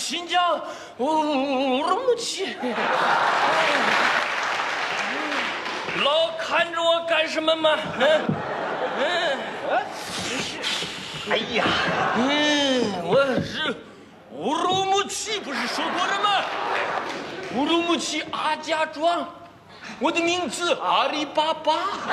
新疆乌鲁木齐。老看着我干什么嘛？ 哎呀， 我是乌鲁木齐，不是说过了吗？乌鲁木齐阿家庄，我的名字阿里巴巴。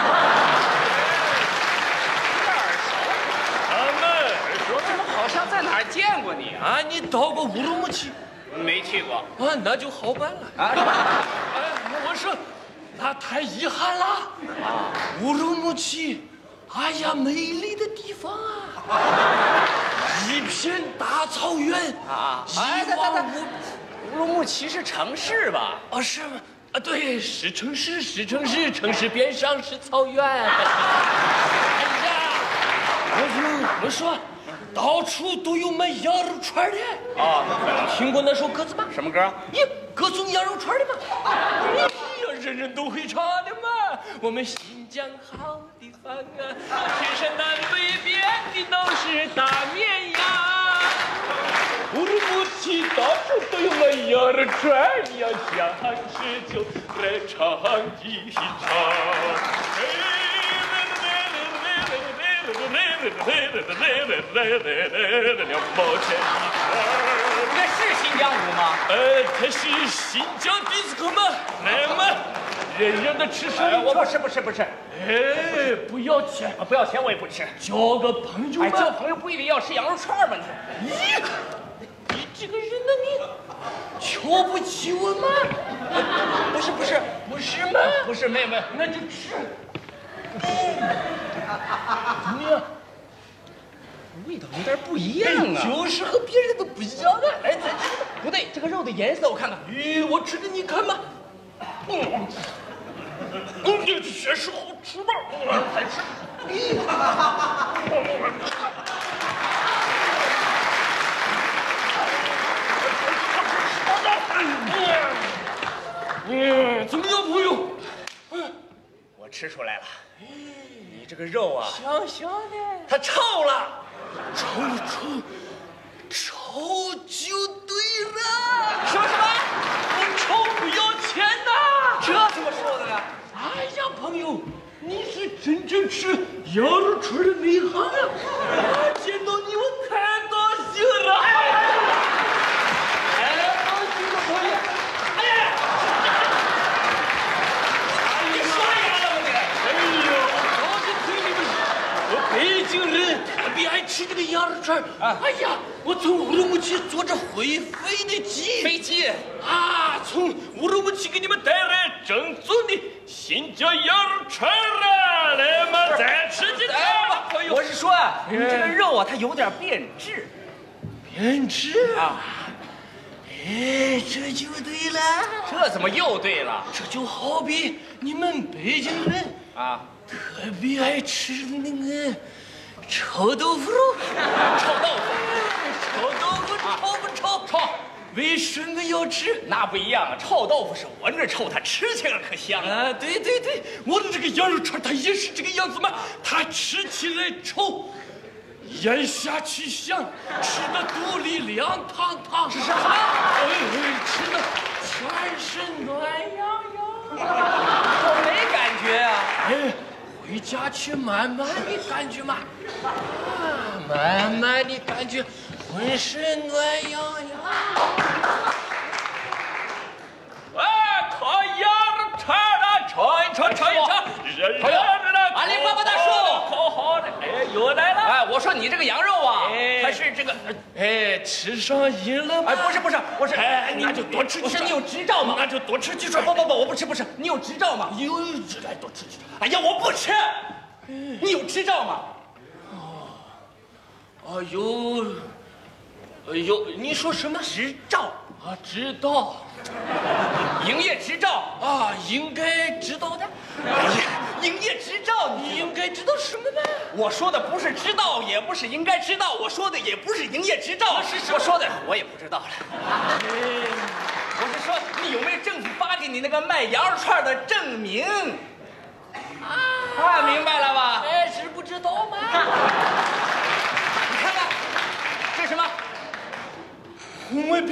我怎么好像在哪儿见过你啊？ 啊，你到过乌鲁木齐？ 没去过啊，那就好办了。 啊？ 我说，那太遗憾了啊！乌鲁木齐，哎呀，美丽的地方啊，一片大草原啊！ 一望无。 乌鲁木齐是城市吧？ 哦，是吗？啊，对，是城市，是城市，城市边上是草原。哎呀，我说，到处都有卖羊肉串的。 啊， 听过那首歌子吗？ 什么歌？ 耶，歌颂羊肉串的嘛。哎呀，人人都会唱的嘛。我们新疆好地方啊，天山南北遍地都是大绵羊。乌鲁木齐到处都有卖羊肉串，你要想吃就来尝一尝。2毛钱一串。 那是新疆舞吗？ 它是新疆迪斯科嘛，来嘛，人人的吃上一我不吃。 哎，不要钱啊，不要钱我也不吃。 交个朋友嘛。 哎，交朋友不一定要吃羊肉串吗？ 咦，你这个人呢，你瞧不起我吗？ 不是吗？ 不是，没有， 那就吃。怎么样？ 味道有点不一样啊。 就是和别人的不一样啊！来，咱吃。 不对，这个肉的颜色我看看。 咦，我吃的你看吧。这确实好吃吧？再吃。怎么样，朋友？ 我吃出来了，你这个肉啊， 香香的。 它臭了。 臭就对了。 什么？ 我臭不要钱呐！ 这怎么说的呢？ 哎呀，朋友，你是真正吃羊肉串的内行啊！见到你我太高兴了。高兴个朋友！ 你刷牙了吗你？ 早就听你们说，我北京人特别爱吃这个羊肉串啊！哎呀，我从乌鲁木齐坐着会飞的飞机啊，从乌鲁木齐给你们带来正宗的新疆羊肉串啊！来嘛，再吃几串吧，朋友。 我是说啊，你这个肉啊，它有点变质。 变质啊！哎，这就对了。 这怎么又对了？ 这就好比你们北京人啊， 特别爱吃的那个臭豆腐肉。 臭豆腐， 臭豆腐臭不臭？ 臭。 为什么要吃？ 那不一样啊，臭豆腐是闻着臭，它吃起来可香啊！对，我的这个羊肉串它也是这个样子嘛，它吃起来臭，咽下去香，吃的肚里凉堂堂， 是哈， 吃的全身暖洋洋。 我没感觉啊。 哎，回家去慢慢的感觉嘛，慢慢的感觉，浑身暖洋洋。哎，烤羊肉串了，尝一尝， 朋友，阿里巴巴大叔， 烤好的，哎，又来了。 哎，我说你这个羊肉啊， 哎它是这个， 哎，吃上瘾了吗？ 哎，不是，我是， 哎，那就多吃几串。 我说你有执照吗？ 那就多吃几串。 不，我不吃，你有执照吗？ 有执照，多吃几串。 哎呀，我不吃。你有执照吗？ 有，你说什么执照啊？知道， 营业执照啊，应该知道的。 哎呀，营业执照， 你应该知道什么呢？ 我说的不是知道，也不是应该知道，我说的也不是营业执照，我说的我也不知道了。我是说，你有没有政府发给你那个卖羊肉串的证明？啊，明白了吧？ 哎，是不知道吗？ 你看看，这是什么？ 红卫兵。